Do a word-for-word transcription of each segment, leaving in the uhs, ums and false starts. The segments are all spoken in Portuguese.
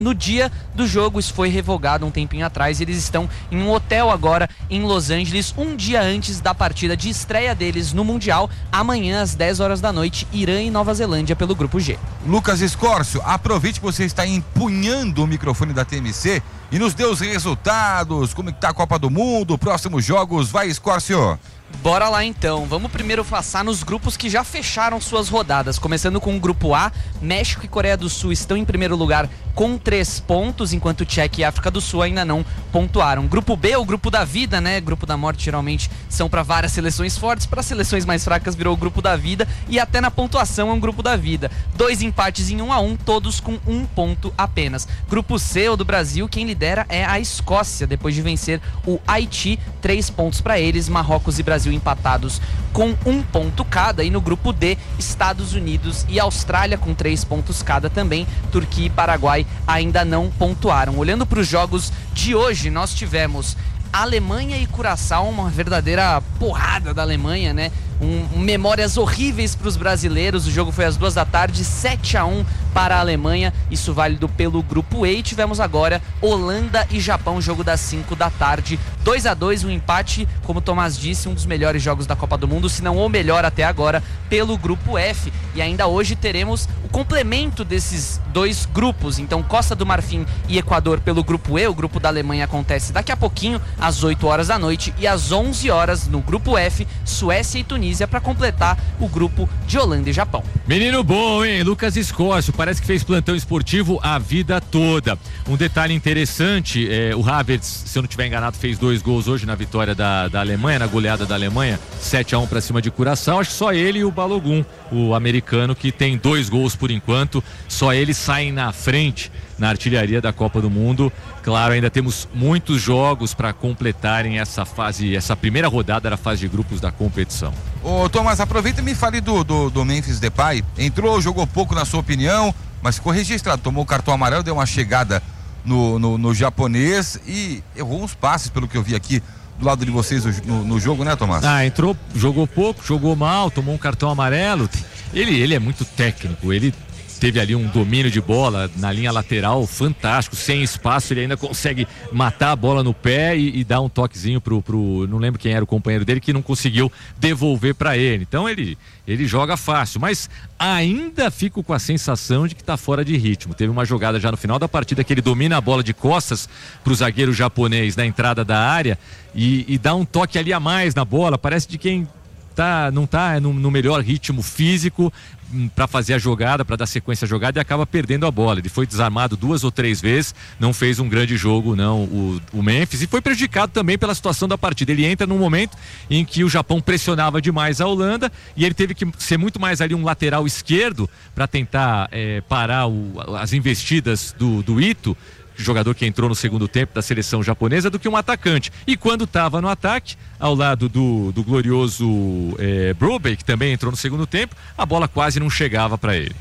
No dia do jogo, isso foi revogado um tempinho atrás. Eles estão em um hotel agora em Los Angeles, um dia antes da partida de estreia deles no Mundial, amanhã às dez horas da noite, Irã e Nova Zelândia pelo Grupo G. Lucas Escórcio, aproveite que você está empunhando o microfone da T M C e nos dê os resultados, como está a Copa do Mundo, próximos jogos. Vai, Escórcio! Bora lá então, vamos primeiro passar nos grupos que já fecharam suas rodadas, começando com o grupo A. México e Coreia do Sul estão em primeiro lugar com três pontos, enquanto Tchequia e África do Sul ainda não pontuaram. Grupo B, o grupo da vida, né? Grupo da morte geralmente são para várias seleções fortes, para seleções mais fracas virou o grupo da vida, e até na pontuação é um grupo da vida. Dois empates em um a um, todos com um ponto apenas. Grupo C, o do Brasil, quem lidera é a Escócia, depois de vencer o Haiti, três pontos para eles. Marrocos e Brasil empatados com um ponto cada, e no grupo D, Estados Unidos e Austrália com três pontos cada também. Turquia e Paraguai ainda não pontuaram. Olhando para os jogos de hoje, nós tivemos Alemanha e Curaçao, uma verdadeira porrada da Alemanha, né? Um, um, memórias horríveis para os brasileiros. O jogo foi às duas da tarde, sete a um para a Alemanha, isso válido pelo grupo E. E tivemos agora Holanda e Japão, jogo das cinco da tarde, dois a dois, um empate, como o Tomás disse, um dos melhores jogos da Copa do Mundo, se não o melhor até agora, pelo grupo F. E ainda hoje teremos o complemento desses dois grupos, então Costa do Marfim e Equador pelo grupo E. O grupo da Alemanha acontece daqui a pouquinho, às oito horas da noite, e às onze horas no grupo F, Suécia e Tunísia, para completar o grupo de Holanda e Japão. Menino bom, hein? Lucas Escócio, parece que fez plantão esportivo a vida toda. Um detalhe interessante, é, o Havertz, se eu não estiver enganado, fez dois gols hoje na vitória da, da Alemanha, na goleada da Alemanha, sete a um para cima de Curaçao. Acho que só ele e o Balogun, o americano, que tem dois gols por enquanto, só eles saem na frente na artilharia da Copa do Mundo. Claro, ainda temos muitos jogos para completarem essa fase, essa primeira rodada da fase de grupos da competição. Ô Tomás, aproveita e me fale do, do, do Memphis Depay. Entrou, jogou pouco na sua opinião, mas ficou registrado, tomou o cartão amarelo, deu uma chegada no, no, no japonês e errou uns passes, pelo que eu vi aqui do lado de vocês no, no jogo, né, Tomás? Ah, entrou, jogou pouco, jogou mal, tomou um cartão amarelo. Ele, ele é muito técnico, ele teve ali um domínio de bola na linha lateral fantástico, sem espaço, ele ainda consegue matar a bola no pé e, e dar um toquezinho pro, pro, não lembro quem era o companheiro dele, que não conseguiu devolver para ele. Então ele, ele joga fácil, mas ainda fico com a sensação de que tá fora de ritmo. Teve uma jogada já no final da partida que ele domina a bola de costas pro zagueiro japonês na entrada da área e, e dá um toque ali a mais na bola, parece de quem Tá, não está no, no melhor ritmo físico para fazer a jogada, para dar sequência à jogada, e acaba perdendo a bola. Ele foi desarmado duas ou três vezes, não fez um grande jogo não o, o Memphis, e foi prejudicado também pela situação da partida. Ele entra num momento em que o Japão pressionava demais a Holanda e ele teve que ser muito mais ali um lateral esquerdo para tentar é, parar o, as investidas do, do Ito, jogador que entrou no segundo tempo da seleção japonesa, do que um atacante. E quando estava no ataque, ao lado do, do glorioso é, Brobbey, que também entrou no segundo tempo, a bola quase não chegava para ele.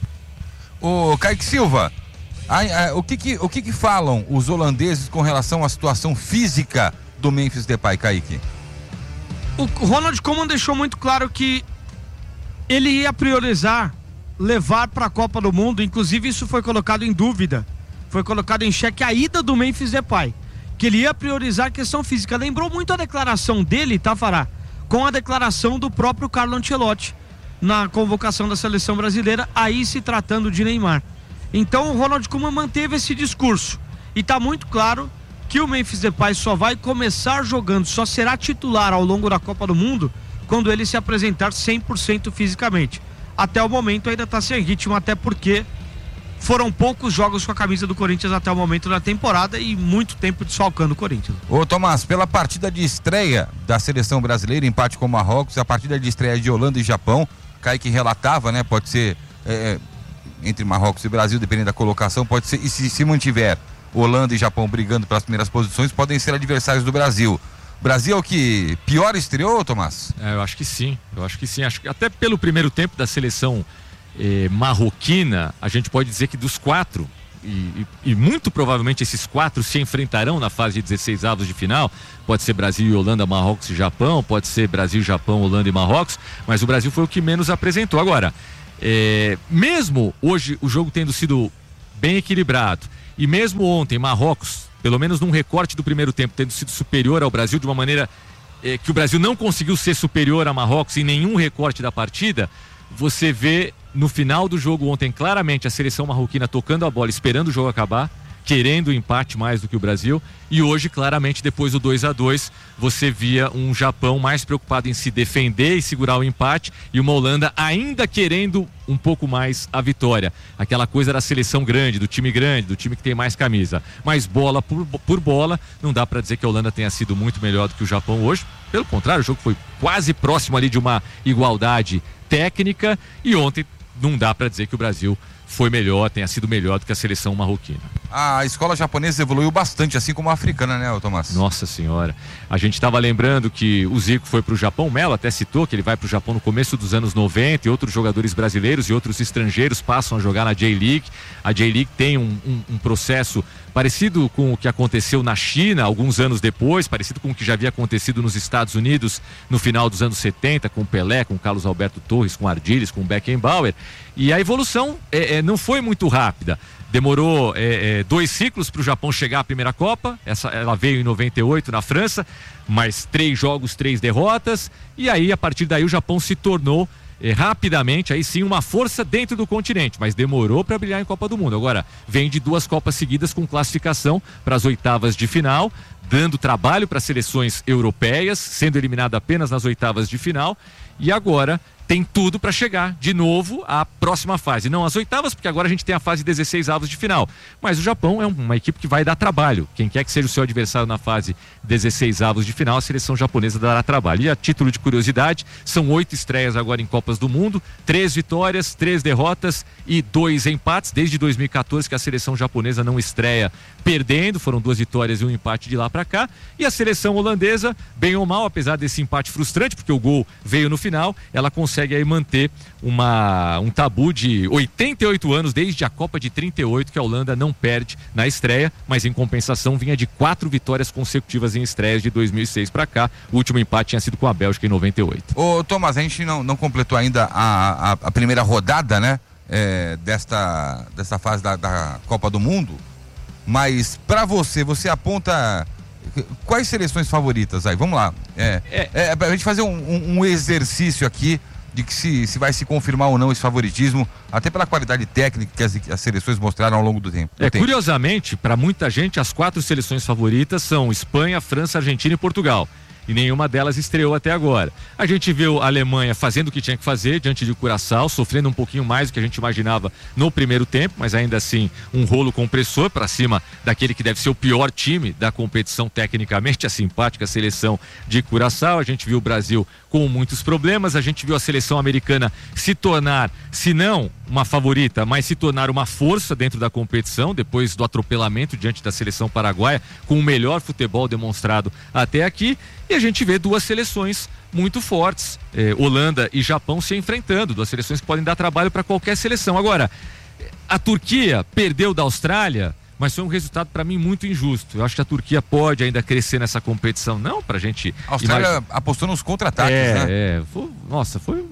Ô Kaique Silva, a, a, o, que que, o que que falam os holandeses com relação à situação física do Memphis Depay, Kaique? O Ronald Koeman deixou muito claro que ele ia priorizar levar para a Copa do Mundo, inclusive isso foi colocado em dúvida, foi colocado em xeque a ida do Memphis Depay, que ele ia priorizar a questão física. Lembrou muito a declaração dele, Tafará, com a declaração do próprio Carlo Ancelotti na convocação da seleção brasileira, aí se tratando de Neymar. Então o Ronald Koeman manteve esse discurso e está muito claro que o Memphis Depay só vai começar jogando, só será titular ao longo da Copa do Mundo quando ele se apresentar cem por cento fisicamente. Até o momento ainda está sem ritmo, até porque foram poucos jogos com a camisa do Corinthians até o momento da temporada e muito tempo desfalcando o Corinthians. Ô Tomás, pela partida de estreia da seleção brasileira, empate com o Marrocos, a partida de estreia de Holanda e Japão, Kaique relatava, né? Pode ser é, entre Marrocos e Brasil, dependendo da colocação, pode ser, e se, se mantiver Holanda e Japão brigando pelas primeiras posições, podem ser adversários do Brasil. Brasil é o que pior estreou, Tomás? É, eu acho que sim, eu acho que sim, acho que até pelo primeiro tempo da seleção Eh, marroquina, a gente pode dizer que dos quatro, e, e, e muito provavelmente esses quatro se enfrentarão na fase de dezesseis avos de final, pode ser Brasil e Holanda, Marrocos e Japão, pode ser Brasil, Japão, Holanda e Marrocos, mas o Brasil foi o que menos apresentou. Agora, eh, mesmo hoje o jogo tendo sido bem equilibrado E mesmo ontem, Marrocos, pelo menos num recorte do primeiro tempo, tendo sido superior ao Brasil de uma maneira eh, que o Brasil não conseguiu ser superior a Marrocos em nenhum recorte da partida, você vê no final do jogo ontem claramente a seleção marroquina tocando a bola, esperando o jogo acabar, querendo o empate mais do que o Brasil, e hoje claramente depois do dois a dois você via um Japão mais preocupado em se defender e segurar o empate, e uma Holanda ainda querendo um pouco mais a vitória, aquela coisa da seleção grande, do time grande, do time que tem mais camisa, mas bola por, por bola, não dá para dizer que a Holanda tenha sido muito melhor do que o Japão hoje, pelo contrário, o jogo foi quase próximo ali de uma igualdade técnica, e ontem não dá para dizer que o Brasil foi melhor, tenha sido melhor do que a seleção marroquina. A escola japonesa evoluiu bastante, assim como a africana, né, Tomás? Nossa senhora, a gente estava lembrando que o Zico foi para o Japão, o Melo até citou que ele vai para o Japão no começo dos anos noventa, e outros jogadores brasileiros e outros estrangeiros passam a jogar na J-League. A J-League tem um, um, um processo parecido com o que aconteceu na China alguns anos depois, parecido com o que já havia acontecido nos Estados Unidos no final dos anos setenta, com o Pelé, com o Carlos Alberto Torres, com o Ardiles, com o Beckenbauer, e a evolução é, é, não foi muito rápida. Demorou é, é, dois ciclos para o Japão chegar à primeira Copa. Essa, ela veio em noventa e oito na França, mas três jogos, três derrotas, e aí a partir daí o Japão se tornou é, rapidamente, aí sim, uma força dentro do continente, mas demorou para brilhar em Copa do Mundo. Agora vem de duas Copas seguidas com classificação para as oitavas de final, dando trabalho para seleções europeias, sendo eliminada apenas nas oitavas de final, e agora tem tudo para chegar de novo à próxima fase. Não às oitavas, porque agora a gente tem a fase dezesseis avos de final. Mas o Japão é uma equipe que vai dar trabalho. Quem quer que seja o seu adversário na fase dezesseis avos de final, a seleção japonesa dará trabalho. E a título de curiosidade, são oito estreias agora em Copas do Mundo, três vitórias, três derrotas e dois empates. Desde dois mil e quatorze que a seleção japonesa não estreia perdendo, foram duas vitórias e um empate de lá para cá. E a seleção holandesa, bem ou mal, apesar desse empate frustrante, porque o gol veio no final, ela consegue aí manter uma, um tabu de oitenta e oito anos, desde a Copa de trinta e oito, que a Holanda não perde na estreia, mas em compensação vinha de quatro vitórias consecutivas em estreias de dois mil e seis para cá. O último empate tinha sido com a Bélgica em noventa e oito. Ô Tomás, a gente não, não completou ainda a, a, a primeira rodada, né, é, desta, desta fase da, da Copa do Mundo, mas para você, você aponta quais seleções favoritas aí? Vamos lá, é, é. é pra gente fazer um, um, um exercício aqui de que se, se vai se confirmar ou não esse favoritismo, até pela qualidade técnica que as, as seleções mostraram ao longo do tempo. É, curiosamente, para muita gente, as quatro seleções favoritas são Espanha, França, Argentina e Portugal. E nenhuma delas estreou até agora. A gente viu a Alemanha fazendo o que tinha que fazer diante de Curaçao, sofrendo um pouquinho mais do que a gente imaginava no primeiro tempo, mas ainda assim um rolo compressor para cima daquele que deve ser o pior time da competição tecnicamente, a simpática seleção de Curaçao. A gente viu o Brasil com muitos problemas, a gente viu a seleção americana se tornar, se não uma favorita, mas se tornar uma força dentro da competição, depois do atropelamento diante da seleção paraguaia, com o melhor futebol demonstrado até aqui. E a gente vê duas seleções muito fortes, eh, Holanda e Japão se enfrentando, duas seleções que podem dar trabalho para qualquer seleção. Agora, a Turquia perdeu da Austrália, mas foi um resultado para mim muito injusto. Eu acho que a Turquia pode ainda crescer nessa competição, não pra gente... A Austrália imag... apostou nos contra-ataques, é, né? É, foi, nossa, foi...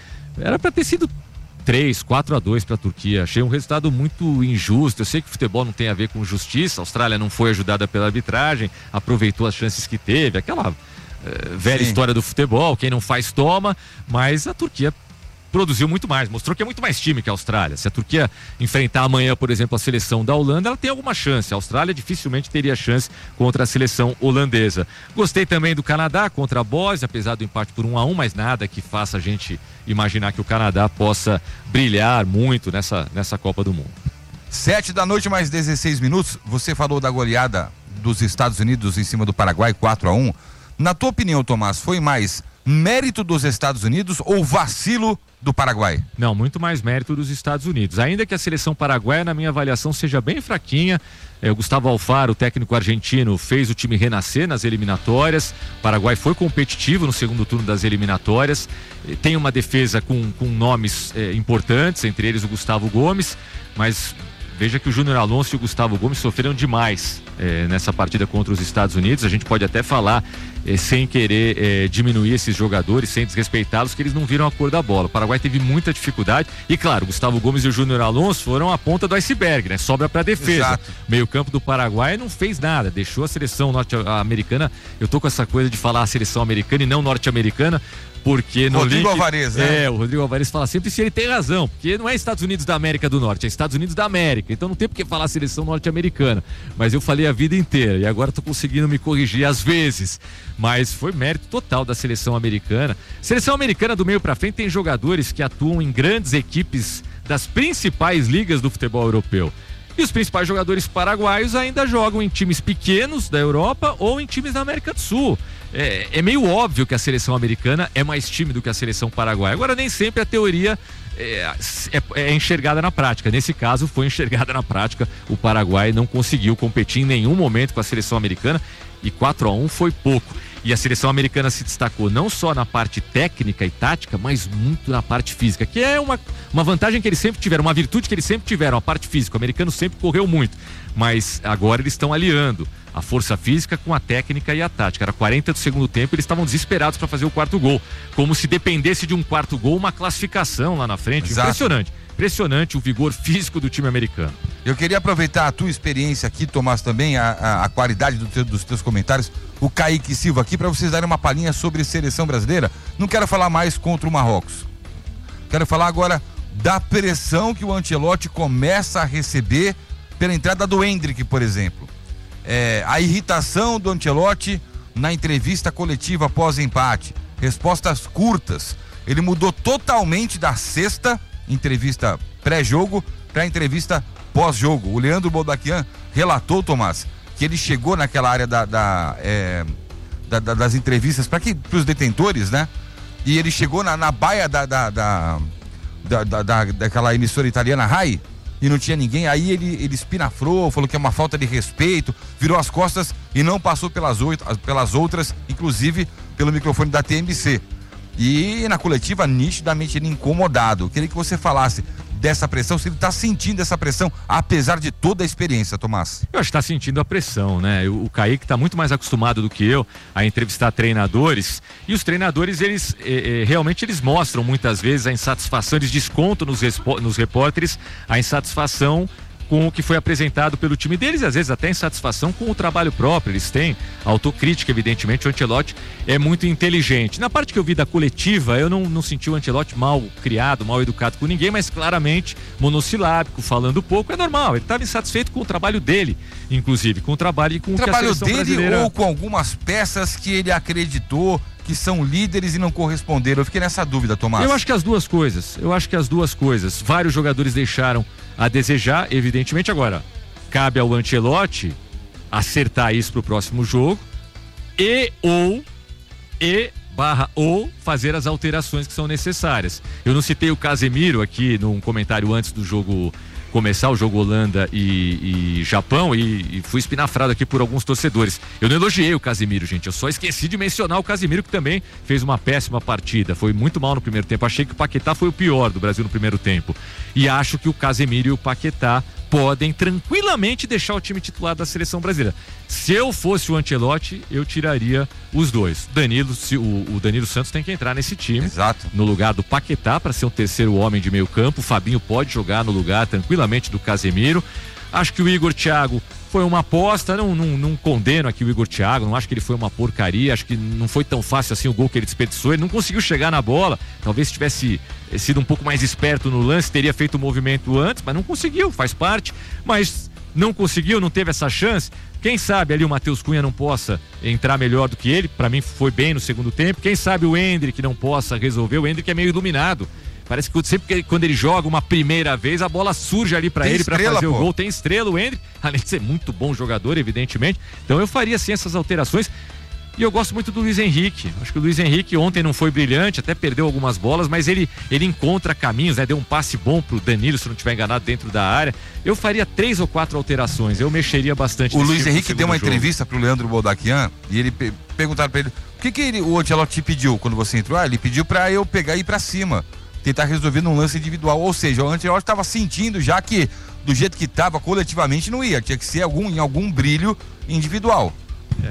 Era para ter sido três, quatro a dois para a Turquia. Achei um resultado muito injusto. Eu sei que o futebol não tem a ver com justiça. A Austrália não foi ajudada pela arbitragem, aproveitou as chances que teve, aquela eh, velha Sim. história do futebol, quem não faz toma, mas a Turquia produziu muito mais, mostrou que é muito mais time que a Austrália. Se a Turquia enfrentar amanhã, por exemplo, a seleção da Holanda, ela tem alguma chance. A Austrália dificilmente teria chance contra a seleção holandesa. Gostei também do Canadá contra a Bósnia, apesar do empate por um a um, mas nada que faça a gente imaginar que o Canadá possa brilhar muito nessa, nessa Copa do Mundo. Sete da noite, mais dezesseis minutos. Você falou da goleada dos Estados Unidos em cima do Paraguai, quatro a um. Na tua opinião, Tomás, foi mais mérito dos Estados Unidos ou vacilo do Paraguai? Não, muito mais mérito dos Estados Unidos. Ainda que a seleção paraguaia, na minha avaliação, seja bem fraquinha, é, o Gustavo Alfaro, o técnico argentino, fez o time renascer nas eliminatórias. O Paraguai foi competitivo no segundo turno das eliminatórias. Tem uma defesa com, com nomes é, importantes, entre eles o Gustavo Gomes, mas veja que o Júnior Alonso e o Gustavo Gomes sofreram demais é, nessa partida contra os Estados Unidos. A gente pode até falar eh, sem querer eh, diminuir esses jogadores, sem desrespeitá-los, que eles não viram a cor da bola. O Paraguai teve muita dificuldade e, claro, o Gustavo Gomes e o Júnior Alonso foram a ponta do iceberg, né? Sobra para defesa. Exato. Meio campo do Paraguai não fez nada, deixou a seleção norte-americana. Eu tô com essa coisa de falar a seleção americana e não norte-americana, porque no Rodrigo link, Alvarez, né? É, o Rodrigo Alvarez fala sempre se ele tem razão, porque não é Estados Unidos da América do Norte, é Estados Unidos da América, então não tem por que falar seleção norte-americana, mas eu falei a vida inteira e agora tô conseguindo me corrigir às vezes, mas foi mérito total da seleção americana. Seleção americana do meio pra frente tem jogadores que atuam em grandes equipes das principais ligas do futebol europeu. E os principais jogadores paraguaios ainda jogam em times pequenos da Europa ou em times da América do Sul. É, é meio óbvio que a seleção americana é mais time do que a seleção paraguaia. Agora, nem sempre a teoria é, é, é enxergada na prática. Nesse caso, foi enxergada na prática. O Paraguai não conseguiu competir em nenhum momento com a seleção americana e quatro a um foi pouco. E a seleção americana se destacou não só na parte técnica e tática, mas muito na parte física, que é uma, uma vantagem que eles sempre tiveram, uma virtude que eles sempre tiveram, a parte física. O americano sempre correu muito, mas agora eles estão aliando a força física com a técnica e a tática. Era quarenta do segundo tempo, eles estavam desesperados para fazer o quarto gol, como se dependesse de um quarto gol, uma classificação lá na frente. Exato. Impressionante, impressionante o vigor físico do time americano. Eu queria aproveitar a tua experiência aqui, Tomás, também, a, a, a qualidade do teu, dos teus comentários, o Kaique Silva aqui, para vocês darem uma palhinha sobre seleção brasileira. Não quero falar mais contra o Marrocos. Quero falar agora da pressão que o Ancelotti começa a receber pela entrada do Endrick, por exemplo. É, a irritação do Ancelotti na entrevista coletiva após empate. Respostas curtas. Ele mudou totalmente da sexta entrevista pré-jogo para a entrevista pós-jogo. O Leandro Boldaquian relatou, Tomás, que ele chegou naquela área da, da, é, da, da das entrevistas para os detentores, né? E ele chegou na, na baia da, da, da, da, da, da, daquela emissora italiana Rai e não tinha ninguém. Aí ele, ele espinafrou, falou que é uma falta de respeito, virou as costas e não passou pelas, oito, pelas outras, inclusive pelo microfone da T M C. E na coletiva, nitidamente ele incomodado. Eu queria que você falasse dessa pressão, se ele está sentindo essa pressão, apesar de toda a experiência, Tomás. Eu acho que está sentindo a pressão, né? O, o Kaique está muito mais acostumado do que eu a entrevistar treinadores, e os treinadores, eles eh, eh, realmente eles mostram muitas vezes a insatisfação, eles descontam nos, nos repórteres a insatisfação com o que foi apresentado pelo time deles, e às vezes até insatisfação com o trabalho próprio. Eles têm autocrítica, evidentemente. O Ancelotti é muito inteligente. Na parte que eu vi da coletiva, eu não, não senti o Ancelotti mal criado, mal educado com ninguém, mas claramente monossilábico, falando pouco. É normal, ele estava insatisfeito com o trabalho dele, inclusive, com o trabalho e com o que a trabalho seleção dele brasileira... ou com algumas peças que ele acreditou que são líderes e não corresponderam. Eu fiquei nessa dúvida, Tomás. Eu acho que as duas coisas, eu acho que as duas coisas. Vários jogadores deixaram a desejar, evidentemente. Agora, cabe ao Ancelotti acertar isso pro próximo jogo e ou e barra ou fazer as alterações que são necessárias. Eu não citei o Casemiro aqui num comentário antes do jogo começar, o jogo Holanda e, e Japão, e, e fui espinafrado aqui por alguns torcedores. Eu não elogiei o Casemiro, gente, eu só esqueci de mencionar o Casemiro, que também fez uma péssima partida, foi muito mal no primeiro tempo. Achei que o Paquetá foi o pior do Brasil no primeiro tempo, e acho que o Casemiro e o Paquetá podem tranquilamente deixar o time titular da seleção brasileira. Se eu fosse o Ancelotti, eu tiraria os dois. Danilo, se, o, o Danilo Santos tem que entrar nesse time. Exato. No lugar do Paquetá, para ser um terceiro homem de meio campo. O Fabinho pode jogar no lugar tranquilamente do Casemiro. Acho que o Igor Thiago foi uma aposta, não, não, não condeno aqui o Igor Thiago, não acho que ele foi uma porcaria, acho que não foi tão fácil assim o gol que ele desperdiçou, ele não conseguiu chegar na bola, talvez se tivesse sido um pouco mais esperto no lance, teria feito o movimento antes, mas não conseguiu, faz parte, mas não conseguiu, não teve essa chance. Quem sabe ali o Matheus Cunha não possa entrar melhor do que ele, para mim foi bem no segundo tempo. Quem sabe o Endrick não possa resolver, o Endrick é meio iluminado. Parece que sempre que quando ele joga uma primeira vez, a bola surge ali pra ele pra fazer o gol. Tem estrela, o Endrick, além de ser muito bom jogador, evidentemente. Então eu faria sim essas alterações. E eu gosto muito do Luiz Henrique. Acho que o Luiz Henrique ontem não foi brilhante, até perdeu algumas bolas, mas ele, ele encontra caminhos, né? Deu um passe bom pro Danilo, se não estiver enganado, dentro da área. Eu faria três ou quatro alterações, eu mexeria bastante. O Luiz tipo Henrique deu uma jogo. entrevista pro Leandro Boldaquian e ele pe perguntaram pra ele, o que que ele, o Ancelotti te pediu quando você entrou? Ah, ele pediu pra eu pegar e ir pra cima, tentar resolver num lance individual. Ou seja, o Ancelotti estava sentindo já que do jeito que estava coletivamente não ia, tinha que ser algum, em algum brilho individual. É. Né?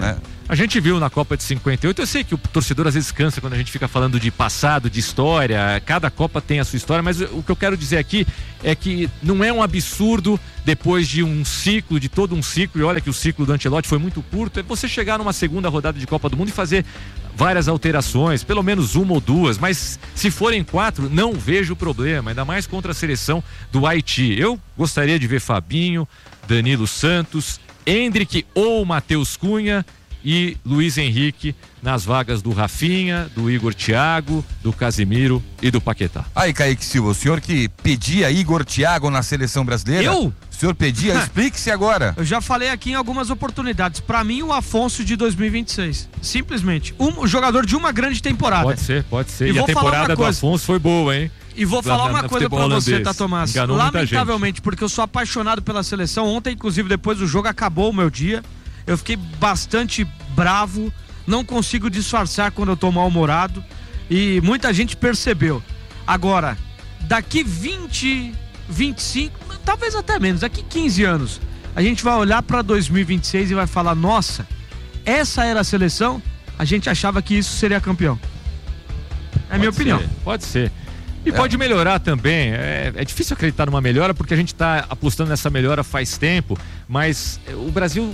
A gente viu na Copa de cinquenta e oito, eu sei que o torcedor às vezes cansa quando a gente fica falando de passado, de história, cada Copa tem a sua história, mas o que eu quero dizer aqui é que não é um absurdo depois de um ciclo, de todo um ciclo, e olha que o ciclo do Ancelotti foi muito curto, é você chegar numa segunda rodada de Copa do Mundo e fazer várias alterações, pelo menos uma ou duas, mas se forem quatro, não vejo problema, ainda mais contra a seleção do Haiti. Eu gostaria de ver Fabinho, Danilo Santos, Endrick ou Matheus Cunha e Luiz Henrique nas vagas do Rafinha, do Igor Thiago, do Casemiro e do Paquetá. Aí, Kaique Silva, o senhor que pedia Igor Thiago na seleção brasileira? Eu? O senhor pedia? Explique-se agora. Eu já falei aqui em algumas oportunidades. Pra mim, o Afonso de dois mil e vinte e seis. Simplesmente. Um jogador de uma grande temporada. Pode ser, pode ser. E, E, vou a temporada do coisa. Afonso foi boa, hein? E vou Lá falar na- uma no coisa pra futebol você, holandês. tá, Tomás? Enganou muita gente. Lamentavelmente, porque eu sou apaixonado pela seleção. Ontem, inclusive, depois do jogo, acabou o meu dia. Eu fiquei bastante bravo. Não consigo disfarçar quando eu tô mal-humorado. E muita gente percebeu. Agora, daqui vinte, vinte e cinco, talvez até menos, daqui quinze anos, a gente vai olhar pra dois mil e vinte e seis e vai falar: nossa, essa era a seleção? A gente achava que isso seria campeão. É a minha Pode opinião. ser, pode ser. E pode melhorar também. É, é difícil acreditar numa melhora porque a gente está apostando nessa melhora faz tempo, mas o Brasil,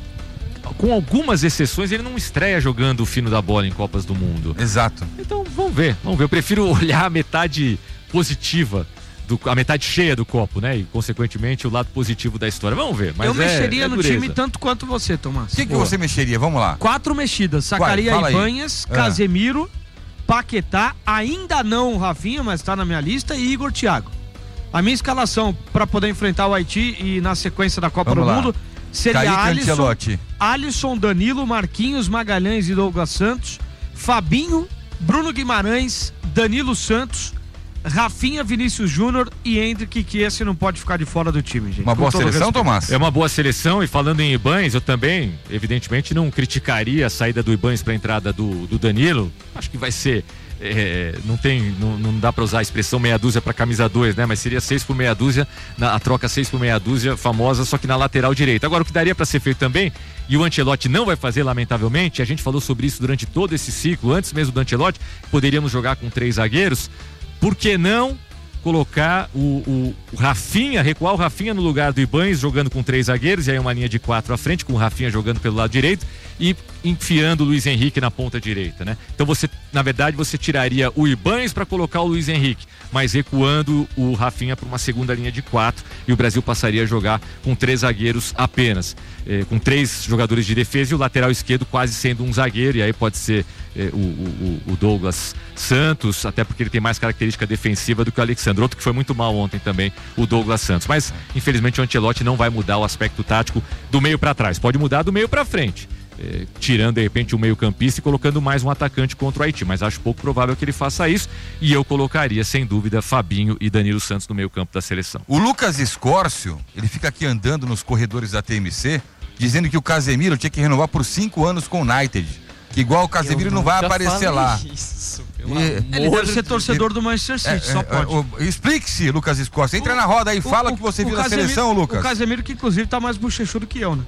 com algumas exceções, ele não estreia jogando o fino da bola em Copas do Mundo. Exato. Então vamos ver, vamos ver. Eu prefiro olhar a metade positiva, do, a metade cheia do copo, né? E consequentemente o lado positivo da história. Vamos ver. Mas eu é, mexeria é no dureza. time tanto quanto você, Tomás. O que, que Boa. você mexeria? Vamos lá. Quatro mexidas. Sacaria Vai, fala aí. Ibanhas, Ah. Casemiro, Paquetá, ainda não o Rafinha, mas tá na minha lista, e Igor Thiago. A minha escalação para poder enfrentar o Haiti e na sequência da Copa Vamos do lá. Mundo seria Kaique Alisson, Ancelotti. Alisson, Danilo, Marquinhos, Magalhães e Douglas Santos, Fabinho, Bruno Guimarães, Danilo Santos, Rafinha, Vinícius Júnior e Endrick, que esse não pode ficar de fora do time, gente. Uma Com boa todo seleção, respeito. Tomás? É uma boa seleção, e falando em Ibanez, eu também, evidentemente, não criticaria a saída do Ibanez para a entrada do, do Danilo. Acho que vai ser. É, não tem, não, não dá para usar a expressão meia dúzia para camisa dois, né? Mas seria seis por meia dúzia, na, a troca seis por meia dúzia famosa, só que na lateral direita. Agora, o que daria para ser feito também, e o Ancelotti não vai fazer, lamentavelmente, a gente falou sobre isso durante todo esse ciclo, antes mesmo do Ancelotti, poderíamos jogar com três zagueiros. Por que não colocar o, o, o Rafinha, recuar o Rafinha no lugar do Ibanez, jogando com três zagueiros, e aí uma linha de quatro à frente, com o Rafinha jogando pelo lado direito e enfiando o Luiz Henrique na ponta direita, né? Então você, na verdade, você tiraria o Ibanez para colocar o Luiz Henrique, mas recuando o Rafinha para uma segunda linha de quatro, e o Brasil passaria a jogar com três zagueiros apenas, eh, com três jogadores de defesa e o lateral esquerdo quase sendo um zagueiro, e aí pode ser eh, o, o, o Douglas Santos, até porque ele tem mais característica defensiva do que o Alexandre, outro que foi muito mal ontem também, o Douglas Santos. Mas infelizmente o Ancelotti não vai mudar o aspecto tático do meio para trás, pode mudar do meio para frente, eh, tirando de repente o meio campista e colocando mais um atacante contra o Haiti, mas acho pouco provável que ele faça isso, e eu colocaria sem dúvida Fabinho e Danilo Santos no meio campo da seleção. O Lucas Escórcio, ele fica aqui andando nos corredores da T M C, dizendo que o Casemiro tinha que renovar por cinco anos com o United, que igual o Casemiro Eu não vai nunca aparecer falei lá. Isso, E- pelo Ele amor deve ser de torcedor do Manchester City, É, só é, pode. o- Explique-se, Lucas Escórcio. Entra na roda aí, fala o que você viu da Casemiro- seleção, Lucas. O Casemiro, que inclusive tá mais bochechudo que eu, né?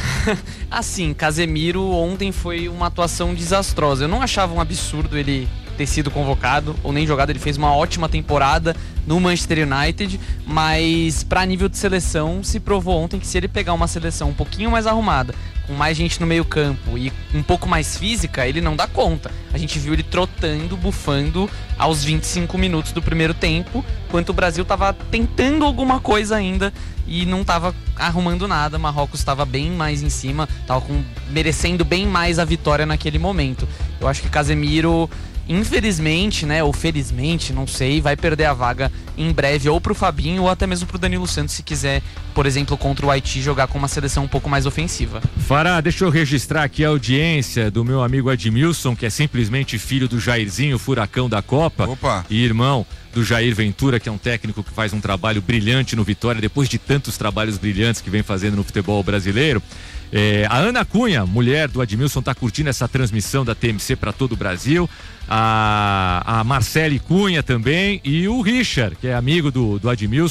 Assim, Casemiro ontem foi uma atuação desastrosa. Eu não achava um absurdo ele ter sido convocado ou nem jogado. Ele fez uma ótima temporada no Manchester United, mas pra nível de seleção se provou ontem que se ele pegar uma seleção um pouquinho mais arrumada, com mais gente no meio campo e um pouco mais física, ele não dá conta. A gente viu ele trotando, bufando aos vinte e cinco minutos do primeiro tempo, enquanto o Brasil tava tentando alguma coisa ainda e não tava arrumando nada. Marrocos estava bem mais em cima, tava com, merecendo bem mais a vitória naquele momento. Eu acho que Casemiro, infelizmente, né, ou felizmente, não sei, vai perder a vaga em breve, ou pro Fabinho ou até mesmo pro Danilo Santos, se quiser, por exemplo, contra o Haiti, jogar com uma seleção um pouco mais ofensiva. Fará, deixa eu registrar aqui a audiência do meu amigo Edmilson, que é simplesmente filho do Jairzinho, furacão da Copa. Opa. E irmão do Jair Ventura, que é um técnico que faz um trabalho brilhante no Vitória, depois de tantos trabalhos brilhantes que vem fazendo no futebol brasileiro. É, a Ana Cunha, mulher do Admilson, está curtindo essa transmissão da T M C para todo o Brasil. A, a Marcele Cunha também, e o Richard, que é amigo do, do Admilson,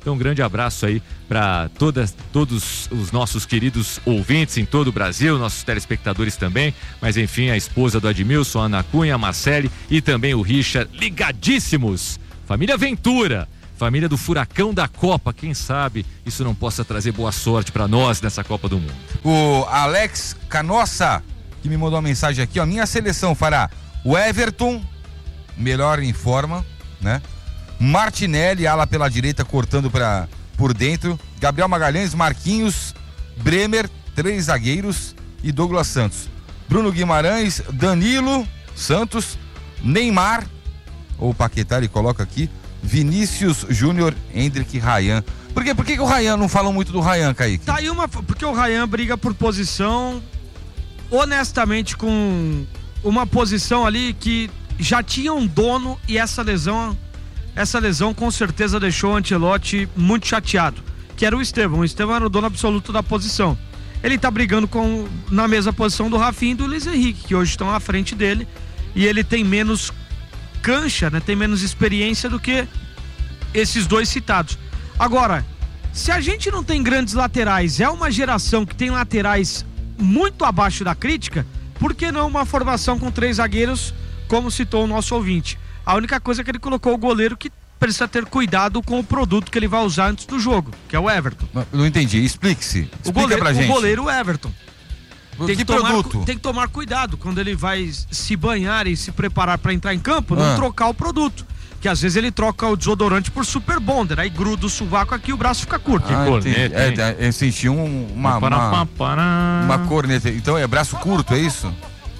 Então um grande abraço aí para todas, todos os nossos queridos ouvintes em todo o Brasil, nossos telespectadores também, mas enfim, a esposa do Admilson, a Ana Cunha, a Marcele e também o Richard, ligadíssimos. Família Ventura, família do Furacão da Copa, quem sabe isso não possa trazer boa sorte para nós nessa Copa do Mundo. O Alex Canossa, que me mandou uma mensagem aqui, ó, minha seleção fará o Everton, melhor em forma, né? Martinelli, ala pela direita, cortando pra, por dentro, Gabriel Magalhães, Marquinhos, Bremer, três zagueiros e Douglas Santos. Bruno Guimarães, Danilo Santos, Neymar, ou Paquetá, ele coloca aqui, Vinícius Júnior, Hendrick e Ryan. Por quê? Por que, que o Ryan, não falam muito do Ryan, Kaique? Tá aí uma, porque o Ryan briga por posição, honestamente, com uma posição ali que já tinha um dono, e essa lesão, essa lesão com certeza deixou o Ancelotti muito chateado, que era o Estevão. O Estevão era o dono absoluto da posição. Ele tá brigando com, na mesma posição do Rafinha e do Luiz Henrique, que hoje estão à frente dele, e ele tem menos cancha, né? Tem menos experiência do que esses dois citados. Agora, se a gente não tem grandes laterais, é uma geração que tem laterais muito abaixo da crítica, por que não uma formação com três zagueiros, como citou o nosso ouvinte? A única coisa é que ele colocou o goleiro, que precisa ter cuidado com o produto que ele vai usar antes do jogo, que é o Everton. Não, não entendi, explique-se. O goleiro, pra gente. O goleiro Everton. Tem que que, tomar, produto? tem que tomar cuidado quando ele vai se banhar e se preparar para entrar em campo, não ah. trocar o produto. Que às vezes ele troca o desodorante por Super Bonder, aí gruda o sovaco aqui e o braço fica curto. Ah, corneta, é, eu senti um, uma, uma, uma corneta. Então é braço curto, é isso?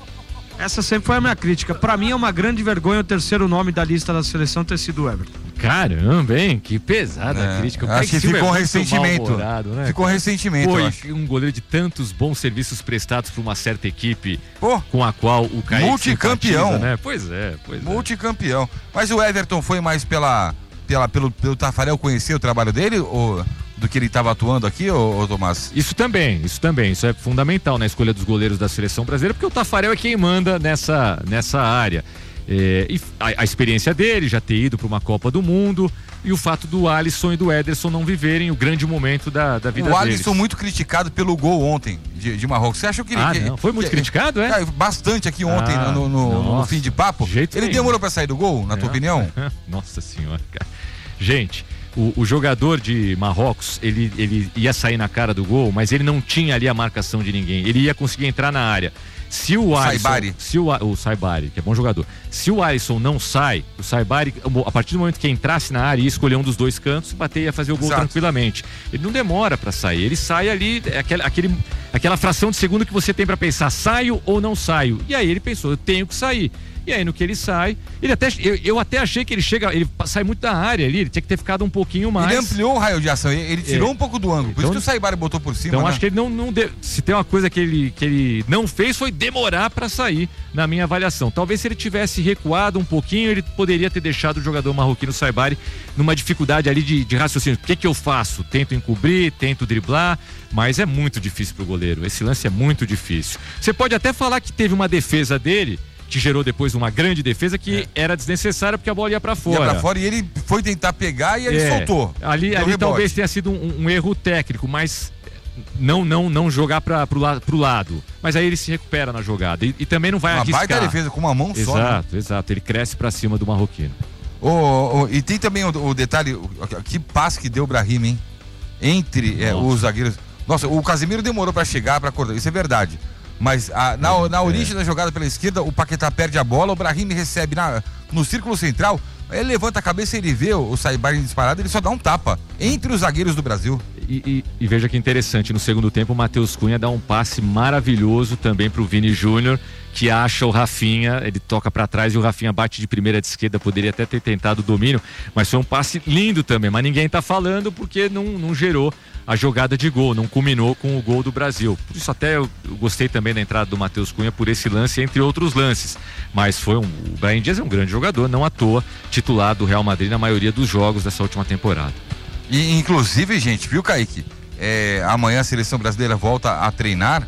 Essa sempre foi a minha crítica. Pra mim é uma grande vergonha o terceiro nome da lista da seleção ter sido o Everton. Caramba, hein? Que pesada É, a crítica. O acho que Silva ficou é um muito ressentimento. mal-humorado, né, ficou um cara? ressentimento, eu acho. Foi um goleiro de tantos bons serviços prestados por uma certa equipe, Pô, com a qual o Kaique multicampeão. simpatiza, né? Pois é, pois é. multicampeão. Mas o Everton foi mais pela, pela, pelo, pelo Tafarel conhecer o trabalho dele, ou do que ele estava atuando aqui, ô, ô Tomás? Isso também, isso também, isso é fundamental na escolha dos goleiros da seleção brasileira, porque o Tafarel é quem manda nessa, nessa área. É, e a, a experiência dele, já ter ido para uma Copa do Mundo, e o fato do Alisson e do Ederson não viverem o grande momento da, da vida deles. O deles. Alisson muito criticado pelo gol ontem de, de Marrocos. Você acha que ele... Ah, que, não, foi muito que, criticado, é? Cara, bastante aqui ontem, Ah, no, no, no, no fim de papo. jeito Ele nenhum. demorou para sair do gol, na tua Não. opinião? Nossa senhora, cara. Gente, o, o jogador de Marrocos, ele, ele ia sair na cara do gol, mas ele não tinha ali a marcação de ninguém. Ele ia conseguir entrar na área. Se o Alisson, Saibari. se o, o Saibari, que é bom jogador, se o Alisson não sai, o Saibari, a partir do momento que entrasse na área, ia escolher um dos dois cantos, bater e ia fazer o gol Exato. tranquilamente. Ele não demora pra sair, ele sai ali, é aquele, aquele, aquela fração de segundo que você tem pra pensar, saio ou não saio? E aí ele pensou, eu tenho que sair. E aí no que ele sai, ele até, eu, eu até achei que ele chega, ele sai muito da área ali, ele tinha que ter ficado um pouquinho mais. Ele ampliou o raio de ação, ele, ele tirou É. um pouco do ângulo, por Então- isso que o Saibari botou por cima, Então né? acho que ele não, não de... se tem uma coisa que ele, que ele não fez foi demorar para sair, na minha avaliação. Talvez se ele tivesse recuado um pouquinho, ele poderia ter deixado o jogador marroquino Saibari numa dificuldade ali de, de raciocínio. O que que eu faço? Tento encobrir, tento driblar, mas é muito difícil pro goleiro. Esse lance é muito difícil. Você pode até falar que teve uma defesa dele que gerou depois uma grande defesa que é. era desnecessária porque a bola ia para fora. Ia pra fora e ele foi tentar pegar e ele É. soltou. Ali, Deu ali rebote. talvez tenha sido um, um erro técnico, mas não não não jogar para pro, la, pro lado. Mas aí ele se recupera na jogada e, e também não vai Uma arriscar. baita defesa com uma mão só, né? Exato, exato. Ele cresce para cima do marroquino. Ô, ô, e tem também o, o detalhe, o, que passe que deu o Brahim, hein? Entre é, os zagueiros. Nossa, o Casemiro demorou pra chegar, pra cortar, isso é verdade. Mas a, na, na origem é. da jogada pela esquerda, o Paquetá perde a bola, o Brahim recebe na, no círculo central, ele levanta a cabeça e ele vê o, o Saibari disparado, ele só dá um tapa entre os zagueiros do Brasil. E, e, e veja que interessante, no segundo tempo o Matheus Cunha dá um passe maravilhoso também pro Vini Júnior, que acha o Rafinha, ele toca para trás e o Rafinha bate de primeira de esquerda, poderia até ter tentado o domínio, mas foi um passe lindo também, mas ninguém tá falando porque não, não gerou a jogada de gol, não culminou com o gol do Brasil. Por isso até eu, eu gostei também da entrada do Matheus Cunha por esse lance, entre outros lances, mas foi um, o Brahim Dias é um grande jogador, não à toa titular do Real Madrid na maioria dos jogos dessa última temporada. E inclusive, gente, viu, Kaique? É, amanhã a seleção brasileira volta a treinar,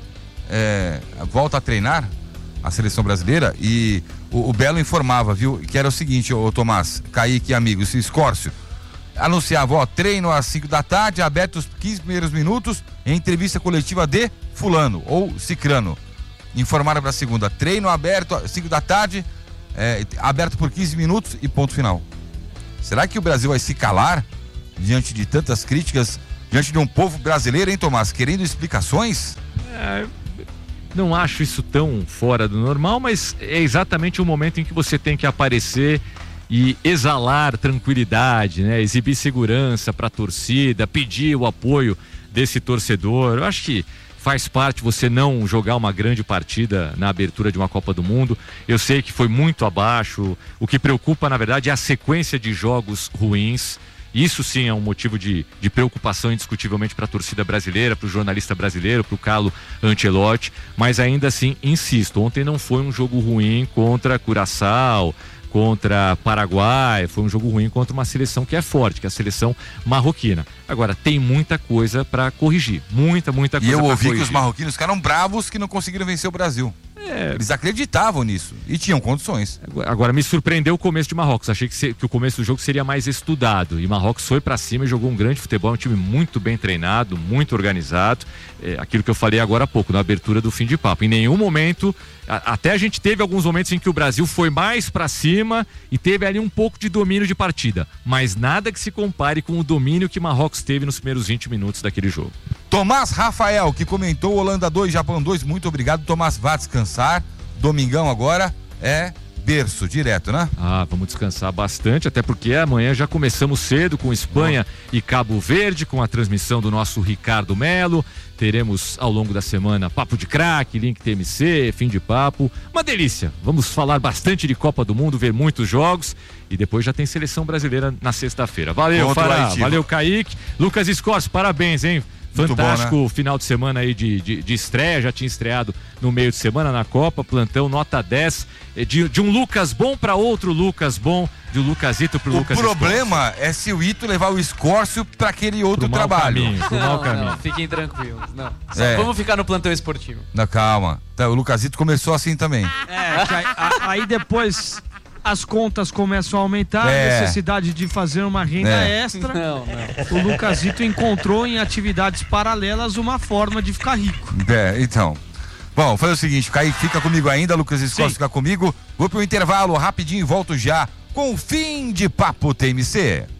é, volta a treinar a seleção brasileira e o, o Belo informava, viu, que era o seguinte, ô Tomás, Kaique e amigos, Escórcio, anunciava, ó, treino às cinco da tarde, aberto os quinze primeiros minutos, em entrevista coletiva de fulano ou cicrano. Informaram para a segunda, treino aberto às cinco da tarde, é, aberto por quinze minutos e ponto final. Será que o Brasil vai se calar diante de tantas críticas, diante de um povo brasileiro, hein, Tomás, querendo explicações? É, não acho isso tão fora do normal, mas é exatamente o momento em que você tem que aparecer e exalar tranquilidade, né? Exibir segurança para a torcida, pedir o apoio desse torcedor. Eu acho que faz parte você não jogar uma grande partida na abertura de uma Copa do Mundo. Eu sei que foi muito abaixo. O que preocupa, na verdade, é a sequência de jogos ruins. Isso sim é um motivo de, de preocupação indiscutivelmente para a torcida brasileira, para o jornalista brasileiro, para o Carlo Ancelotti, mas ainda assim, insisto, ontem não foi um jogo ruim contra Curaçao, contra Paraguai, foi um jogo ruim contra uma seleção que é forte, que é a seleção marroquina. Agora, tem muita coisa para corrigir, muita, muita coisa para corrigir. E eu ouvi corrigir. que os marroquinos ficaram bravos que não conseguiram vencer o Brasil. É. Eles acreditavam nisso e tinham condições. Agora, me surpreendeu o começo de Marrocos. Achei que, se, que o começo do jogo seria mais estudado. E Marrocos foi pra cima e jogou um grande futebol. Um time muito bem treinado, muito organizado. É, aquilo que eu falei agora há pouco, na abertura do fim de papo. Em nenhum momento, a, até a gente teve alguns momentos em que o Brasil foi mais pra cima e teve ali um pouco de domínio de partida. Mas nada que se compare com o domínio que Marrocos teve nos primeiros vinte minutos daquele jogo. Tomás Rafael, que comentou Holanda dois, Japão dois, muito obrigado. Tomás, vá descansar. Domingão agora é berço, direto, né? Ah, vamos descansar bastante, até porque amanhã já começamos cedo com Espanha oh. e Cabo Verde, com a transmissão do nosso Ricardo Melo. Teremos ao longo da semana Papo de Craque, Link T M C, Fim de Papo. Uma delícia. Vamos falar bastante de Copa do Mundo, ver muitos jogos e depois já tem seleção brasileira na sexta-feira. Valeu, Fará. Valeu, Kaique. Lucas Escorce, parabéns, hein? Fantástico, bom, né? Final de semana aí de, de, de estreia, já tinha estreado no meio de semana na Copa, plantão nota dez, de, de um Lucas bom para outro Lucas bom, de um Lucasito pro o Lucas O problema Escórcio. É se o Ito levar o Escórcio para aquele outro pro trabalho. Caminho, pro não, mau caminho. Não, fiquem tranquilos, não. Só é. Vamos ficar no plantão esportivo. Não, calma, tá, o Lucasito começou assim também. É, aí, aí depois... as contas começam a aumentar, é. a necessidade de fazer uma renda é. extra. Não, não. O Lucasito encontrou em atividades paralelas uma forma de ficar rico. É, então. Bom, foi o seguinte, Kaique fica comigo ainda, Lucas Escócia fica comigo. Vou pro intervalo rapidinho e volto já com o Fim de Papo T M C.